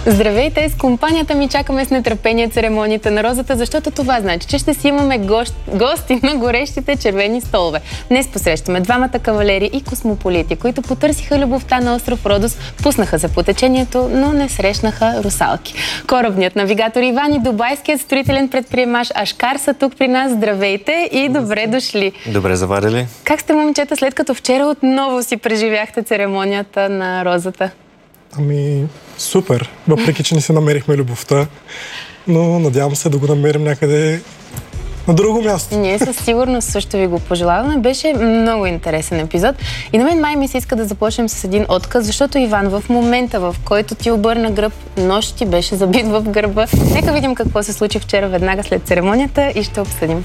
Здравейте! С компанията ми чакаме с нетърпение церемонията на розата, защото това значи, че ще си имаме гости на горещите червени столове. Днес посрещаме двамата кавалери и космополити, които потърсиха любовта на остров Родос, пуснаха се по течението, но не срещнаха русалки. Корабният навигатор Иван и дубайският строителен предприемач Ашкар са тук при нас. Здравейте и добре дошли! Добре заварили. Как сте, момчета, след като вчера отново си преживяхте церемонията на розата? Ами, супер. Въпреки, че не си намерихме любовта, но надявам се да го намерим някъде на друго място. Ние със сигурност също ви го пожелаваме. Беше много интересен епизод. И на мен май ми се иска да започнем с един отказ, защото Иван, в момента, в който ти обърна гръб, нож ти беше забит в гърба. Нека видим какво се случи вчера веднага след церемонията и ще обсъдим.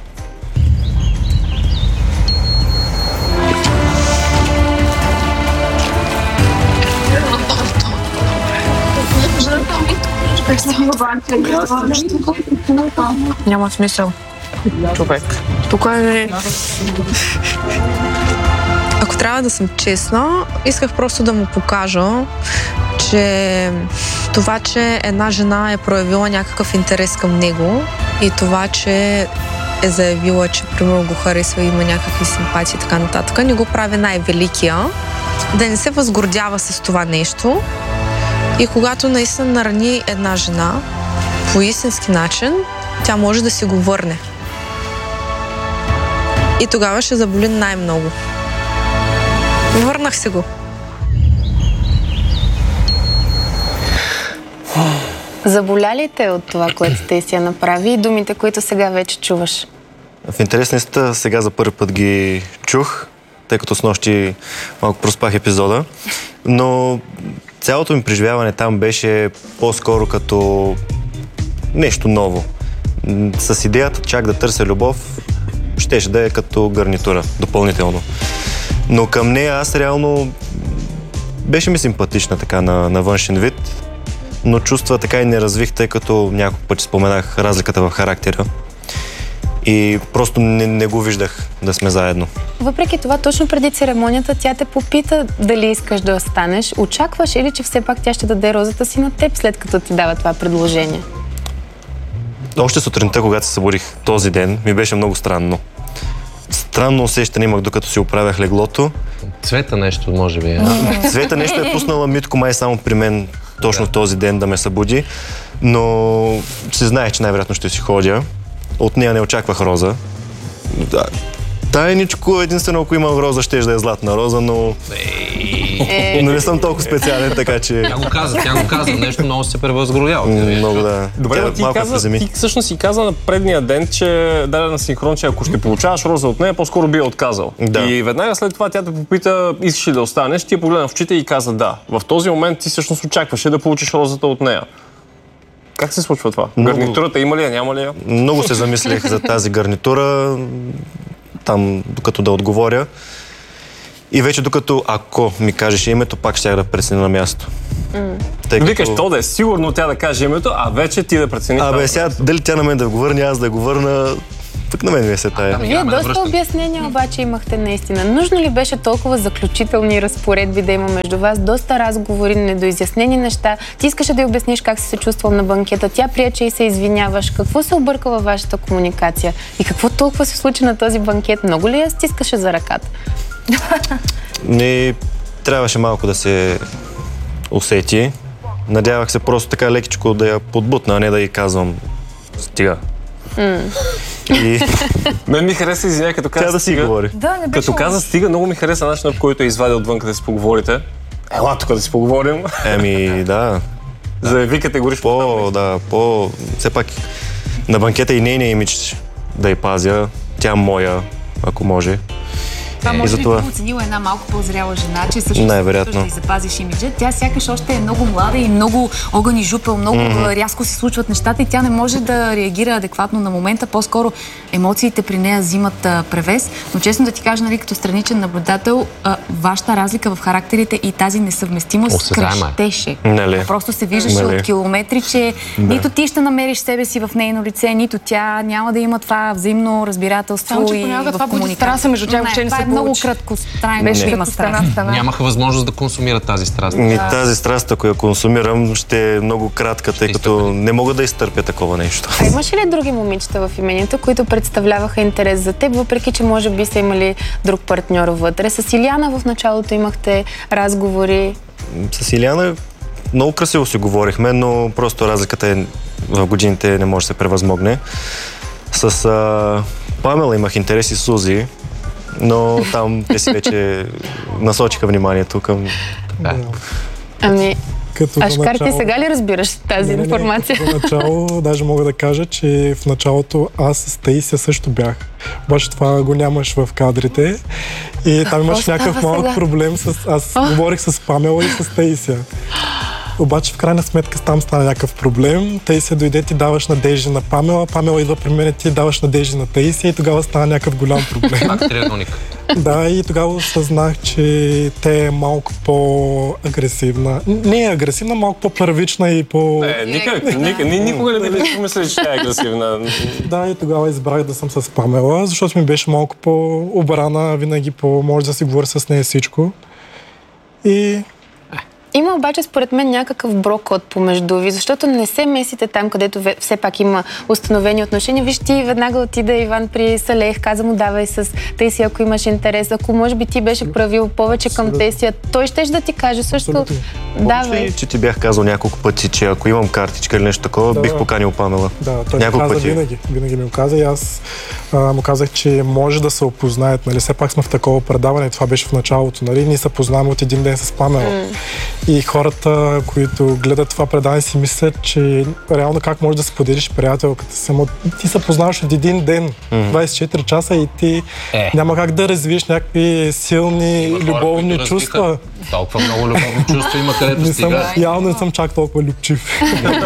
Няма смисъл. Човек. Тук е... Ако трябва да съм честна, исках просто да му покажа, че това, че една жена е проявила някакъв интерес към него и това, че е заявила, че примерно го харесва и има някакви симпатии и така нататък, не го прави най-великия. Да не се възгордява с това нещо. И когато наистина нарани една жена по истински начин, тя може да си го върне. И тогава ще заболи най-много. Върнах си го. Заболя ли те от това, което те си я направи и думите, които сега вече чуваш? В интерес на истината, сега за първи път ги чух, тъй като снощи малко проспах епизода, но цялото ми преживяване там беше по-скоро като нещо ново. С идеята чак да търся любов, щеше да е като гарнитура, допълнително. Но към нея аз реално беше ми симпатична така на външен вид, но чувства така и не развих, тъй като няколко пъти споменах разликата в характера. И просто не го виждах да сме заедно. Въпреки това, точно преди церемонията, тя те попита дали искаш да останеш. Очакваш или че все пак тя ще даде розата си на теб, след като ти дава това предложение? Още сутринта, когато се събудих този ден, ми беше много странно. Странно усещане имах, докато си оправях леглото. Цвета нещо, може би. Цвета нещо е пуснала Митко май само при мен точно този ден да ме събуди, но се знаех, че най-вероятно ще си ходя. От нея не очаквах роза. Да. Тайничко, единствено ако имам роза, ще да е златна роза, но не съм толкова специален, така че... Тя го каза, нещо много се превъзгорява. Много да. Добре, но ти всъщност си каза на предния ден, че даде на синхрон, че ако ще получаваш роза от нея, по-скоро би я отказал. Да. И веднага след това тя те попита, искаш ли да останеш, ти я погледна в очите и каза да. В този момент ти всъщност очакваше да получиш розата от нея. Как се случва това? Гарнитурата има ли я, няма ли я? Много се замислих за тази гарнитура, там докато да отговоря. И вече докато, ако ми кажеш името, пак ще да преценя на място. Викаш то да е сигурно тя да каже името, а вече ти да прецениш. Сега дали тя на мен да го върне, аз да го върна, пък на мен ми е се тая. Вие доста обяснения обаче имахте наистина. Нужно ли беше толкова заключителни разпоредби да има между вас? Доста разговори, недоизяснени неща. Ти искаше да й обясниш как си се чувствал на банкета. Тя прие, че и се извиняваш. Какво се обърка във вашата комуникация? И какво толкова се случи на този банкет? Много ли я стискаше за ръката? Не, трябваше малко да се усети. Надявах се просто така лекичко да я подбутна, а не да й казвам стига. И... Мен ми хареса, извиня, като каза да си говори. Да, не беше като каза стига, много ми хареса начинът, по който е извадил отвън, да си поговорите. Ела тук да си поговорим. Да. Заяви категорично. Все пак на банкета и нейния имидж да й пазя. Тя моя, ако може. Това може би би оценила една малко по-зряла жена, че всъщност да й запазиш имиджа. Тя сякаш още е много млада и много огън и жупел, много рязко се случват нещата и тя не може да реагира адекватно на момента. По-скоро емоциите при нея взимат превес. Но честно да ти кажа, нали, като страничен наблюдател, вашата разлика в характерите и тази несъвместимост крещеше. Просто се виждаше от километри, че нито ти ще намериш себе си в нейно лице, нито тя няма да има това взаимно разбирателство и в комуникация. Между тях въобще не се много краткостранно. Беше Има страст. Нямаха възможност да консумират тази страст. Тази страст, ако я консумирам, ще е много кратка, тъй като не мога да изтърпя такова нещо. А имаш ли други момичета в имението, които представляваха интерес за теб, въпреки че може би са имали друг партньор вътре? С Илиана в началото имахте разговори. С Илиана много красиво си говорихме, но просто разликата в годините не може да се превъзмогне. С Памела имах интерес и Сузи, но там те си вече насочиха вниманието към... Ами, Ашкар, ти сега ли разбираш тази информация? Като начало, даже мога да кажа, че в началото аз с Таисия също бях. Обаче това го нямаш в кадрите. И там имаш някакъв малък проблем. Аз говорих с Памела и с Таисия. Обаче в крайна сметка там стана някакъв проблем. Таисия дойде, ти даваш надежди на Памела, Памела идва при мен, ти даваш надежди на Таисия и тогава стана някакъв голям проблем. Да, и тогава осъзнах, че те е малко по-агресивна. Не е агресивна, малко по-първична и по... Никога не бих помислил, че тя е агресивна. Да, и тогава избрах да съм с Памела, защото ми беше малко по-обрана, винаги може да си говоря с нея всичко. И... Има обаче според мен някакъв брокод помежду ви, защото не се месите там, където все пак има установени отношения. Виж, ти веднага отида Иван при Салех, каза му давай с Тесия, ако имаш интерес. Ако може би ти беше правил повече към Тесия, той щеше да ти каже също. Давай. Че ти бях казал няколко пъти, че ако имам картичка или нещо такова, бих поканил Памела. Да, той ми каза винаги ми каза и аз му казах, че може да се опознаят. Нали? Все пак сме в такова предаване, това беше в началото. Нали? Ние се познаваме от един ден с Памела. И хората, които гледат това предаване, си мислят, че реално как можеш да споделиш приятелката си. Ти се познаваш от един ден, 24 часа и ти няма как да развиеш някакви силни любовни чувства. Толкова много любовни чувства има, където стига. Явно не съм чак толкова любчив.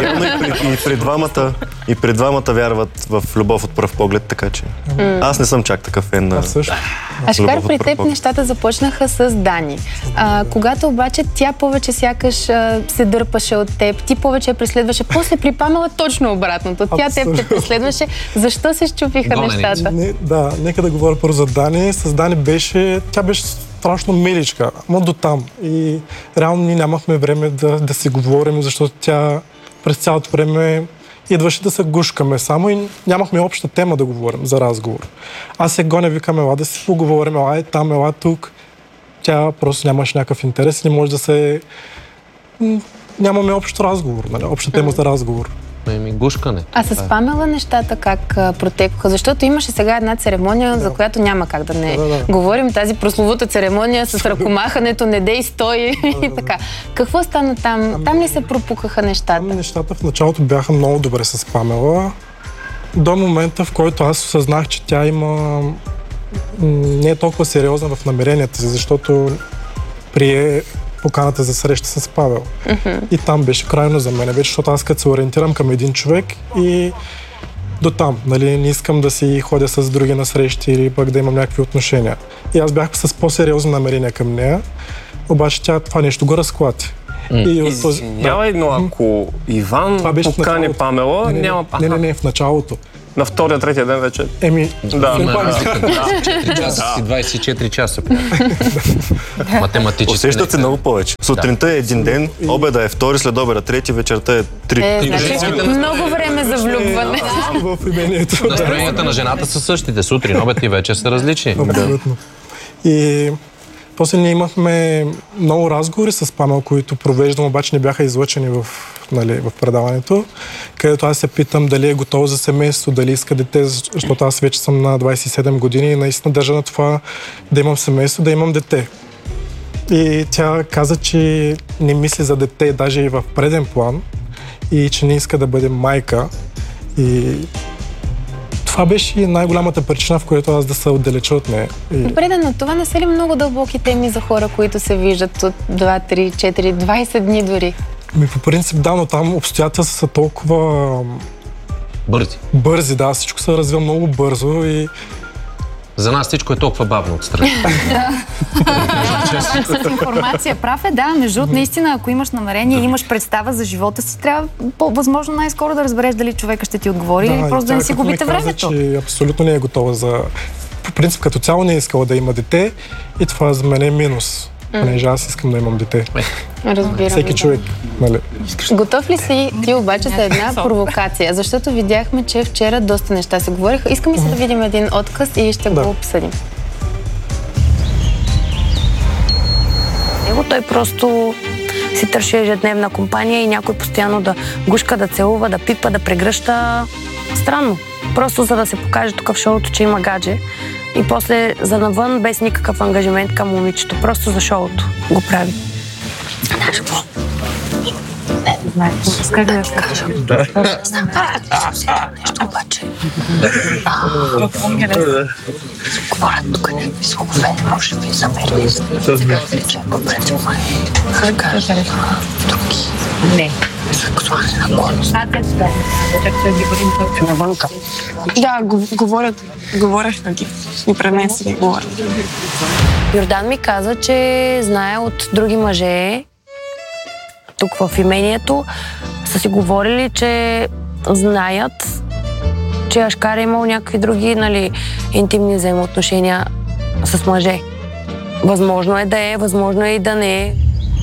И пред двамата вярват в любов от пръв поглед, така че аз не съм чак такъв фен на Ашкар, при теб нещата започнаха с Дани. Когато обаче тя повече сякаш се дърпаше от теб, ти повече я преследваше, после при Памела точно обратното. Тя теб те преследваше. Защо се счупиха нещата? Нека да говоря първо за Дани. С Дани тя беше страшно миличка, но до там. И реално ние нямахме време да си говорим, защото тя през цялото време идваше да се гушкаме само и нямахме обща тема да говорим за разговор. Аз се гоня, викам, ела да си поговорим, ела е там, ела тук. Тя просто нямаше някакъв интерес и не може да се... Нямаме общ разговор, нали? Обща тема за разговор. Гушкане. А с Памела нещата как протекоха? Защото имаше сега една церемония, за която няма как да не говорим. Тази прословута церемония с ръкомахането, не дей стои и така. Какво стана там? Там ли се пропукаха нещата? Нещата в началото бяха много добре с Памела. До момента, в който аз осъзнах, че тя не е толкова сериозна в намеренията си, защото прие поканата за среща с Павел. И там беше крайно за мен, защото аз като се ориентирам към един човек и до там, нали, не искам да си ходя с други на срещи или пък да имам някакви отношения. И аз бях с по-сериозни намерения към нея, обаче тя това нещо го разклати. Извинявай, но ако Иван покани Памела, няма... Не, в началото. На втория, третия ден вече. Да. 4 часа си 24 часа. Математически. Усещат се много повече. Сутринта е един ден, обеда е втори, след обеда трети, вечерта е 3. Много време за влюбване. Настроенията на жената са същите. Сутрин, обед и вечер са различни. Абсолютно. И после ние имахме много разговори с Памел, които провеждам, обаче не бяха излъчени в предаването, където аз се питам дали е готов за семейство, дали иска дете, защото аз вече съм на 27 години и наистина държа на това да имам семейство, да имам дете. И тя каза, че не мисли за дете даже и в преден план и че не иска да бъде майка. И това беше най-голямата причина, в която аз да се отдалеча от нея. Добре, но това не са ли много дълбоки теми за хора, които се виждат от 2, 3, 4, 20 дни дори? По принцип, да, но там обстоятелства са толкова... Бързи, да. Всичко се развива много бързо и... За нас всичко е толкова бавно отстрани. С информация прав е, да. Между наистина, ако имаш намерение и имаш представа за живота си, трябва възможно най-скоро да разбереш дали човека ще ти отговори или просто да не си губите времето. Тя каза, че абсолютно не е готова по принцип като цяло не е искала да има дете и това за мен е минус. Понеже аз искам да имам дете. Разбирам. Всеки човек, нали? Готов ли си ти обаче за една провокация? Защото видяхме, че вчера доста неща се говориха. Искам и се да видим един отказ и ще го обсъдим. Той просто си търши ежедневна компания и някой постоянно да гушка, да целува, да пипа, да прегръща. Странно. Просто за да се покаже тук в шоуто, че има гадже. И после за навън, без никакъв ангажимент към момичето. Просто за шоуто го прави. Знаеш какво? Не знае. Как да се кажа? Знам нещо обаче. Говорят тук някакви слухове, може би за мен. Че по принцип май кажа други. Не. Сексуална наклонност. Навънка. Да, говорят на ги. И пред мен си говорят. Йордан ми каза, че знае от други мъже тук в имението, са си говорили, че знаят, че Ашкар е имал някакви други, нали, интимни взаимоотношения с мъже. Възможно е да е, възможно е и да не е.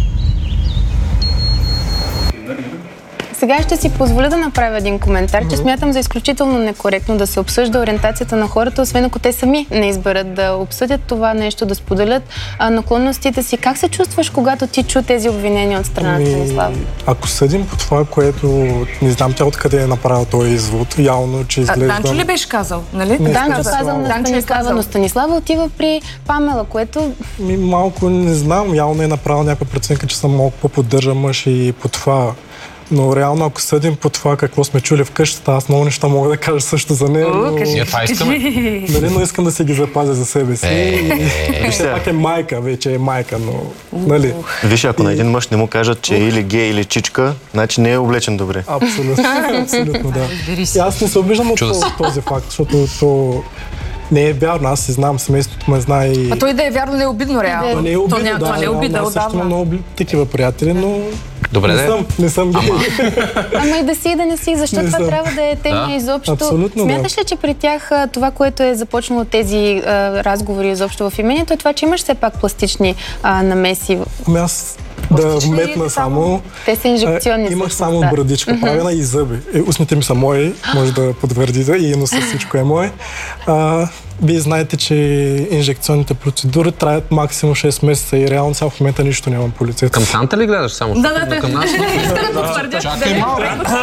Сега ще си позволя да направя един коментар, че смятам за изключително некоректно да се обсъжда ориентацията на хората, освен ако те сами не изберат да обсъдят това нещо, да споделят наклонностите си. Как се чувстваш, когато ти чу тези обвинения от страна на Станислав? Ако съдим по това, което не знам тя откъде е направил този извод, явно, че изглежда... Данчо ли беше казал, нали? Данчо казал на Станислава, но Станислава отива при Памела, което... Малко не знам, явно е направил някаква преценка, че съм малко по-поддържан мъж и по това. Но реално, ако съдим по това какво сме чули в къщата, аз много неща мога да кажа също за нея, но искам да си ги запазя за себе си. Все пак е майка, вече е майка, но... Нали? Виж, ако на един мъж не му кажат, че е или гей, или чичка, значи не е облечен добре. Абсолютно, да. И аз не се обиждам от този факт, защото то... Не е вярно, аз си знам, семейството ме знае и... А той да е вярно, не е обидно реално. Не е обидно, това не е обидно отдавна. Аз също имам много такива приятели, но... Добре, не съм гей. Ама и да си и да не си, защото това трябва да е тема изобщо. Абсолютно, смяташ ли, че при тях това, което е започнало тези разговори изобщо в имението, е това, че имаш все пак пластични намеси? Ами аз да вметна само... Те са инжекционни. Имах само брадичка правена и зъби. Устните ми са мои, може да потвърдите, и носа всичко е мое. Вие знаете, че инжекционните процедури траят максимум 6 месеца и реално сега в момента нищо нямам по лицето. Към Санта ли гледаш само? Да. Към нас? Чакай малко.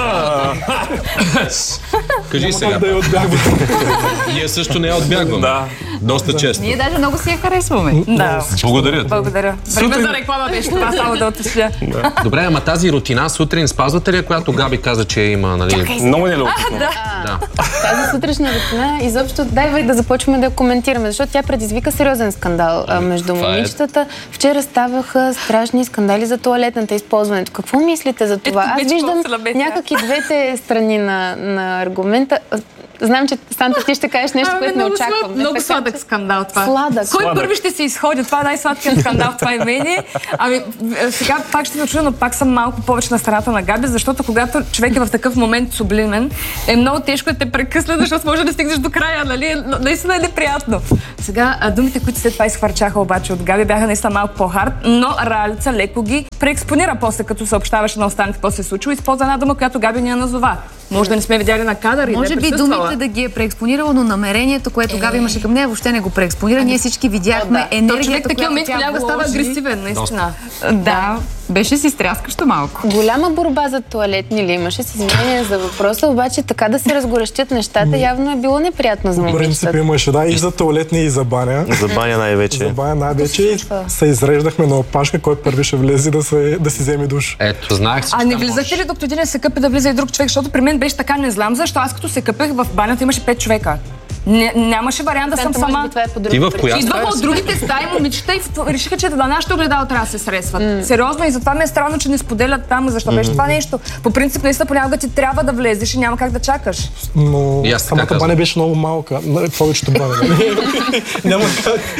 Кажи сега. Да я отбягвам. Ние също не я отбягваме. Да. Доста често. Ние даже много си я харесваме. Да. Благодаря. Благодаря. Време за реклама беше това, само да уточня. Добре, ама тази рутина сутрин спазвате ли, която Габи каза, че има, нали? Много нелюбопитно. Да. Тази сутрешна рутина изобщо дай да започваме да я коментираме, защото тя предизвика сериозен скандал между момичетата. Вчера ставаха страшни скандали за тоалетната използването. Какво мислите за това? Аз виждам някакви двете страни на аргумента. Знам, че Санта ти ще кажеш нещо, което не очаквам. Много сладък скандал това. Сладък. Кой първи ще се изходи? Това е най-сладкият скандал в това имение. Ами, сега пак ще се чуя, но пак съм малко повече на страната на Габи, защото когато човек е в такъв момент сублимен, е много тежко да те прекъсне, защото може да стигнеш до края, нали? Наистина е неприятно. Сега, думите, които след това изхвърчаха обаче от Габи, бяха наистина малко по-хард, но Ралица леко ги преекспонира после, като съобщаваше на останалите какво се е случило. Използва една дума, която Габи ни я назова. Може да не сме видяли на кадър и може би думите да ги е преекспонирало, но намерението, което Габи имаше към нея, въобще не го преекспонира. Ние всички видяхме енергията, която тя вложи. Става агресивен, наистина. Да. Беше си стряскащо малко. Голяма борба за тоалетни ли имаше, с извинение за въпроса, обаче така да се разгорещят нещата, явно е било неприятно за момичетата. В принцип имаше, да, и за тоалетни, и за баня. За баня най-вече. За баня най-вече се изреждахме на опашка, кой първи ще влезе да си вземе душ. Ето, знаех си. А не влизахте ли, докато един се къпе, да влиза и друг човек, защото при мен беше така, не знам защо, аз като се къпех в банята имаше 5 човека. Нямаше вариант да съм сама. Ти в коя идваха от другите стаи момичета и решиха, че на нашето огледало трябва да се сресват. Сериозно, и затова ми е странно, че не споделят там, защо беше това нещо. По принцип, наистина понякога ти трябва да влезеш и няма как да чакаш. Но самата баня беше много малка. Повечето баня. Няма как.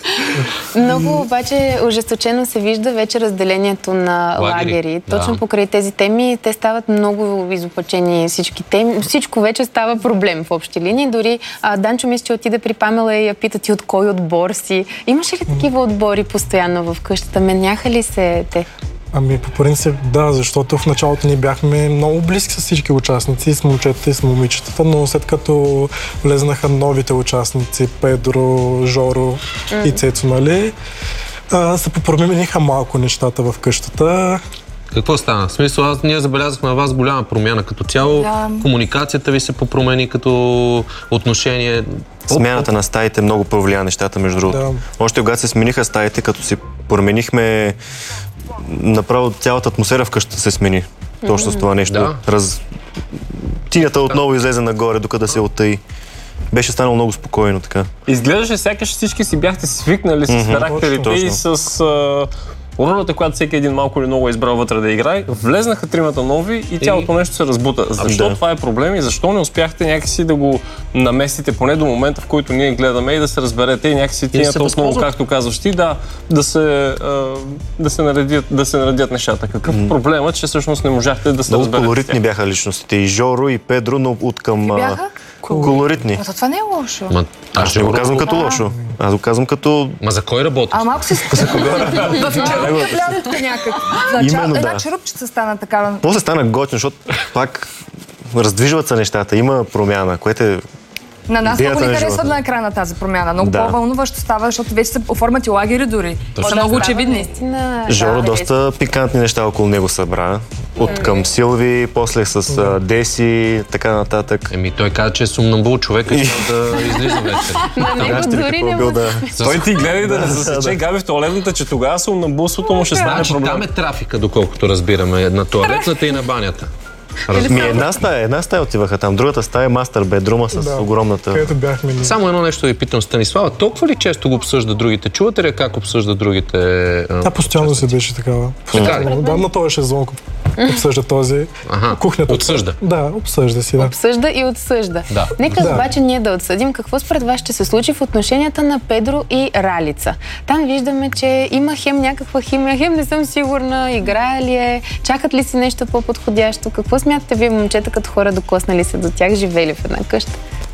Много обаче ожесточено се вижда вече разделението на лагери. Точно покрай тези теми те стават много изопачени всички теми. Всичко вече става проблем в общи линии. Дори Данчо мисля, че отиде при Памела и я пита ти от кой отбор си. Имаше ли такива отбори постоянно в къщата? Меняха ли се те? Ами по принцип да, защото в началото ни бяхме много близки с всички участници, с момчетата и с момичетата, но след като влезнаха новите участници, Педро, Жоро и Цецо, нали, се попромениха малко нещата в къщата. Какво стана? В смисъл, ние забелязахме на вас голяма промяна като цяло. Комуникацията ви се попромени като отношение. Смяната на стаите много повлия нещата, между другото. Да. Още когато се смениха стаите, като си променихме, направо цялата атмосфера в къщата се смени. Точно с това нещо. Да. Тинята отново излезе нагоре, докато се оттъй. Беше станало много спокойно така. Изглеждаше сякаш всички си бяхте свикнали с характерите и с ролята, която всеки един малко или много е избрал вътре да играе. Влезнаха тримата нови и цялото нещо се разбута. Защо това е проблем и защо не успяхте някакси да го наместите поне до момента, в който ние гледаме и да се разберете и някакси тинята отново, както казваш ти, да се наредят нещата. Какъв проблемът, че всъщност не можахте да се разберете? Много колоритни бяха личностите. И Жоро, и Педро, но от към... колоритни. Това не е лошо. Аз не го казвам като лошо. Аз го казвам като... Ма за кой работиш? Малко се в черупчета някак. Една черупчета стана такава. После стана готино, защото пак раздвижват се нещата. Има промяна, което е... На нас много ни харесва на екрана тази промяна. Много по-вълнуващо става, защото вече се оформят и лагери дори. Са много очевидни. Жоро доста пикантни неща около него събра. От към Силви, после с Деси, така нататък. Той каза, че е сумнамбул човек и да излиза вечер. Той ти гледай да не засече Габи в тоалетната, че тогава сумнамбулството му ще стане проблем. Там е трафика, доколкото разбираме, на тоалетната и на банята. Една стая отиваха там, другата стая е мастер бедрума с огромната... Само едно нещо ви питам, Станислава, толкова ли често го обсъжда другите? Чувате ли как обсъжда другите? Тя постоянно се беше такава. Да, на този шезлонг обсъжда този. Кухнята. Отсъжда. Да, обсъжда си, да. Обсъжда и отсъжда. Нека обаче ние да отсъдим какво според вас ще се случи в отношенията на Педро и Ралица. Там виждаме, че има хем някаква химия, хем не съм сигурна, играе ли е, чакат ли си нещо по-подходящо. Какво смятате вие, момчета, като хора, докоснали се до тях, живели в една къща?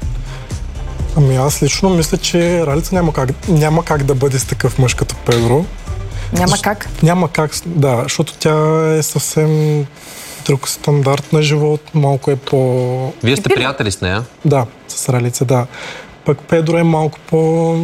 Ами аз лично мисля, че Ралица няма как да бъде с такъв мъж като Педро. Няма как? Няма как, да, защото тя е съвсем друг стандарт на живот, малко е по... Вие сте приятели с нея? Да, с Ралица, да. Пък Педро е малко по...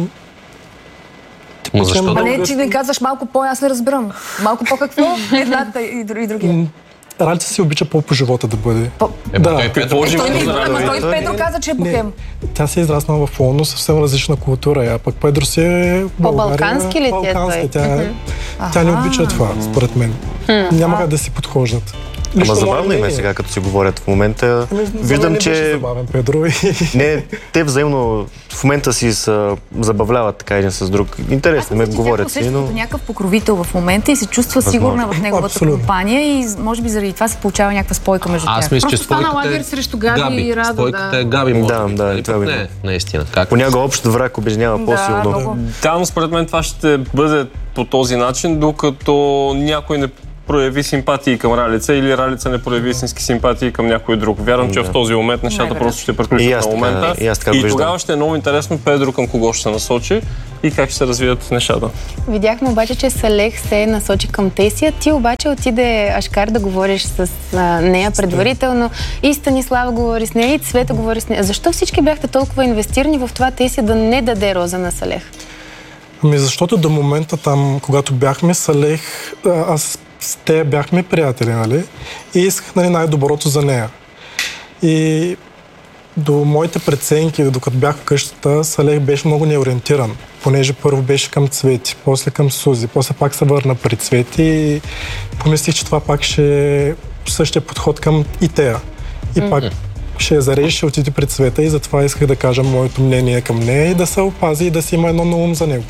Защо? Не, ти не казваш малко по, аз не разбирам. Малко по какво? Едната и другия. Ралица си обича по живота да бъде. Той Педро каза, че е бухем. Тя се е израснала в Лондон, съвсем различна култура, а пък Педро си е по-балкански ли тя не обича това, според мен. Няма как да си подхождат. Ама забавно им е сега, като си говорят в момента. Виждам, че... забавен Педро. Не, те взаимно в момента си забавляват така един с друг. Интересно ме говорят си, но... Като някакъв покровител в момента и се чувства сигурна в неговата компания и може би заради това се получава някаква спойка между тях. Аз мисля, че стана лагер срещу Габи и Радо. Спойката е Габи, може. Да, това не, наистина. Понякога общ враг обединява по-силно. Да, но според мен това ще бъде по този начин, докато някой не прояви симпатии към Ралица или Ралица не прояви истински симпатии към някой друг. Вярвам, че в този момент нещата просто ще приключат на момента. И тогава ще е много интересно Педро към кого ще се насочи и как ще се развият нещата. Видяхме обаче, че Салех се насочи към Тесия. Ти обаче отиде Ашкар да говориш с нея предварително. И Станислава говори с нея, и Цвета говори с нея. Защо всички бяхте толкова инвестирани в това Тесия да не даде роза на Салех? Ами защото до момента там, когато бяхме Салех, аз с те бяхме приятели, нали? И исках, нали, най-доброто за нея. И до моите преценки, докато бях в къщата, Салех беше много неориентиран, понеже първо беше към Цвети, после към Сузи, после пак се върна при Цвети и помислих, че това пак ще е същия подход към и тея. И пак ще я зарежи, ще отиде при Цвета и затова исках да кажа моето мнение към нея и да се опази и да си има едно на ум за него.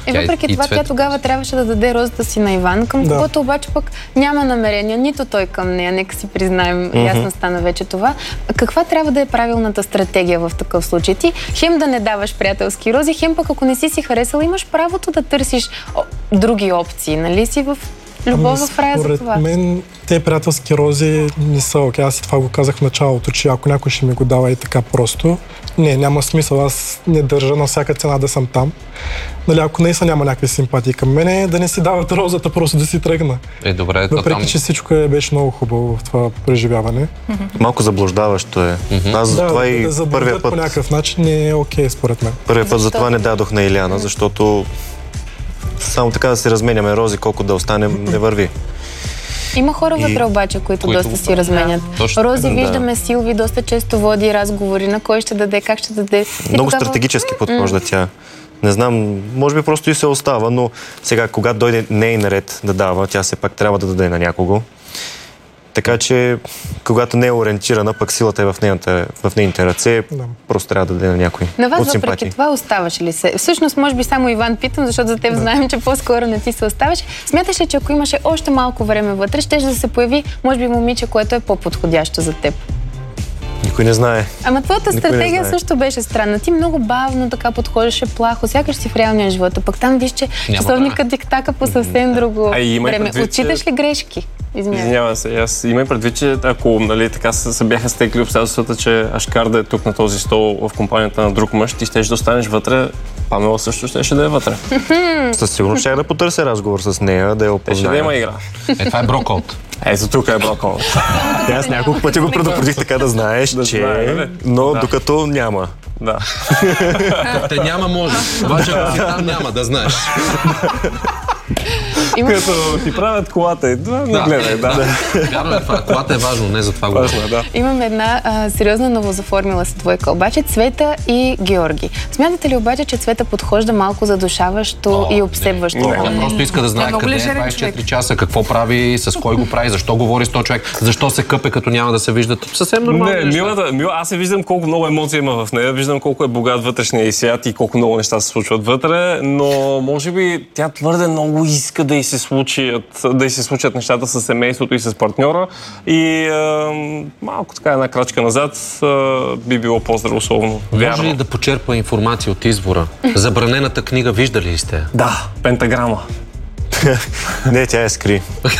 въпреки това, тя тогава трябваше да даде розата си на Иван, към когото обаче пък няма намерение, нито той към нея, нека си признаем, ясно стана вече това. Каква трябва да е правилната стратегия в такъв случай? Ти хем да не даваш приятелски рози, хем пък ако не си харесала, имаш правото да търсиш други опции, нали си в любов в рая за това? Според мен те приятелски рози не са окей. Аз и това го казах в началото, че ако някой ще ми го дава и така просто, няма смисъл. Аз не държа на всяка цена да съм там. Нали, ако наистина няма някакви симпатии към мене, да не си дават розата, просто да си тръгна. Добре, въпреки, че всичко беше много хубаво в това преживяване. Малко заблуждаващо е. Аз затова и първия път... по някакъв начин не е окей, според мен. Първия път затова не дадох на Иляна, защото само така да си разменяме рози, колко да останем, не върви. Има хора вътре обаче, които доста си разменят. Рози, виждаме, Силви доста често води разговори на кой ще даде, как ще даде. Много стратегически подхожда тя. Не знам, може би просто и се остава, но сега, когато дойде ней наред да дава, тя все пак трябва да даде на някого. Така че, когато не е ориентирана, пък силата е в нейните ръце, просто трябва да даде на някой. На вас, въпреки това, оставаш ли се? Всъщност, може би само Иван питам, защото за теб знаем, че по-скоро не ти се оставаш. Смяташ ли, че ако имаше още малко време вътре, ще да се появи, може би, момиче, което е по-подходящо за теб? Никой не знае. Ама твоята стратегия също беше странна. Ти много бавно така подхождаше плахо, сякаш си в реалния живот. Пък там виж, че часовникът диктака по съвсем друго време. Отчиташ ли грешки? Извинявам се. Аз имай предвид, че ако така се бяха стекли обстоятелствата, че Ашкарда е тук на този стол в компанията на друг мъж, ти щеш да останеш вътре, Памела също щеше да е вътре. Със сигурност ще да потърся разговор с нея, да я опозная. Ще да има игра. Това е брокаут. Ето тук е брокаут. Аз няколко пъти го предупредих така да знаеш, че... Но докато няма. Да. Те няма може. Обаче ако си там няма, да знаеш. Като ти правят колата и не гледай, Вярно е това. Колата е важно, не за това го да. Имаме една сериозна новозаформила се двойка, обаче Цвета и Георги. Смятате ли обаче, че Цвета подхожда малко задушаващо и обсебващо? Тя просто иска да знае къде е 24 часа, какво прави, с кой го прави, защо говори с този човек, защо се къпе, като няма да се виждат. Съвсем нормално. Мила, аз се виждам колко много емоции има в нея, виждам колко е богат вътрешния и свят и колко много неща се случват вътре, но може би тя твърде много иска да й се случат нещата с семейството и с партньора и малко така една крачка назад би било по-здравословно. Може ли да почерпа информация от Извора? Забранената книга виждали ли сте? Да, Пентаграма. Не, тя я скри.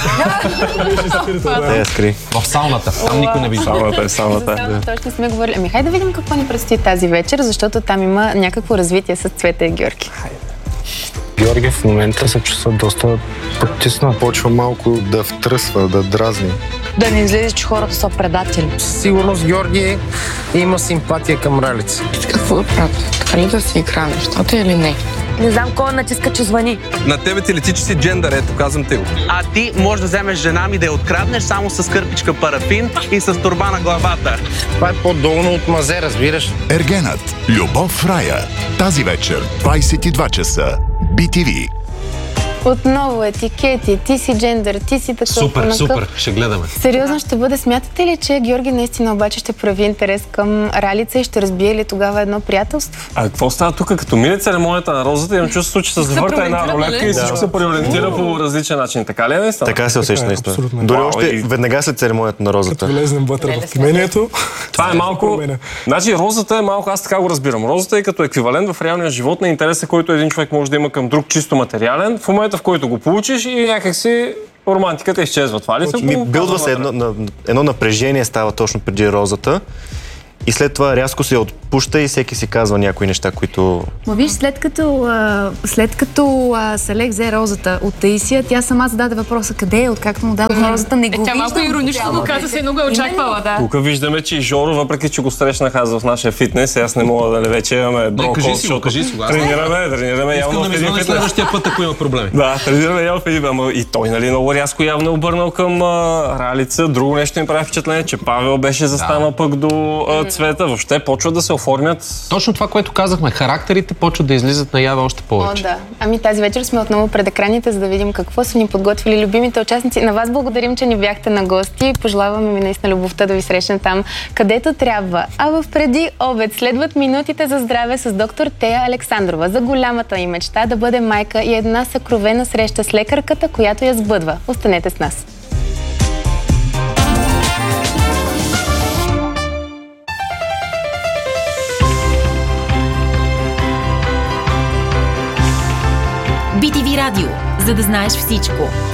Тя я скри. В сауната. Там никой не вижда. Сауната. Точно сме говорили. Хайде да видим какво ни предстои тази вечер, защото там има някакво развитие с Цвета и Георги. Георги в момента се чувства доста потиснат. Почва малко да втръсва, да дразни. Да не излезе, че хората са предатели. Сигурно с Георги има симпатия към Ралица. Какво да правят? Така ли да си игра нещата или не? Не знам кой натиска, че звъни. На тебе ти лети, че си джендър, ето казвам те го. А ти можеш да вземеш жена ми да я откраднеш само с кърпичка парафин и с торба на главата. Това е по-долно от мазе, разбираш. Ергенът. Любов в рая. Тази вечер, 22 часа. BTV. Отново етикети, ти си джендър, ти си такъв. Супер, ще гледаме. Сериозно ще бъде. Смятате ли, че Георги наистина обаче ще прояви интерес към Ралица и ще разбие ли тогава едно приятелство? А какво става тук? Като мине церемонията на розата, имам чувство, че се завърта една рулетка и всичко се преориентира по различен начин. Така ли е наистина? Така се усеща наистина. Дори още веднага след церемонията на розата. Като влезнем вътре в тимението. Това е малко... Значи розата е малко, аз така го разбирам. Розата е като еквивалент в реалния живот на интереса, който един човек може да има към друг чисто материален. В момента, в който го получиш и някакси романтиката изчезва. Това ли се? Билдва се едно напрежение става точно преди розата и след това рязко се отпуща и всеки си казва някои неща, които... Ма виж, след като Салех взе розата от Таисия, тя сама зададе въпроса къде е, откакто му дадох розата, не го виждам. Тя малко иронично го каза, се много очаквала, да. Тук виждаме, че и Жоро, въпреки че го срещнах аз в нашия фитнес, аз не мога да вече имаме брокол, защото тренираме явно в един фитнес. Следващия път, ако има проблеми. Да, тренираме явно в един, ама и той много рязко явно е обърнал към Ралица. Друго нещо ми прави впечатление, че Павел беше застанал пък до Цвета, въобще почват да се оформят. Точно това, което казахме, характерите почват да излизат наяве още повече. Да. Ами тази вечер сме отново пред екраните, за да видим какво са ни подготвили любимите участници. На вас благодарим, че ни бяхте на гости. Пожелаваме ми наистина любовта да ви срещнем там, където трябва. А в преди обед следват минутите за здраве с доктор Тея Александрова за голямата ѝ мечта да бъде майка и една съкровена среща с лекарката, която я сбъдва. Останете с нас. BTV Радио, за да знаеш всичко.